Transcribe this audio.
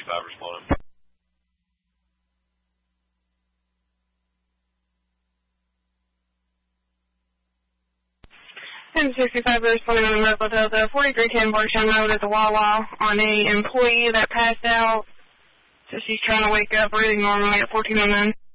responding. M65 responding on the medical Delta 4310 Barstown Road at the Wawa on a employee that passed out. So she's trying to wake up breathing normally at 1409.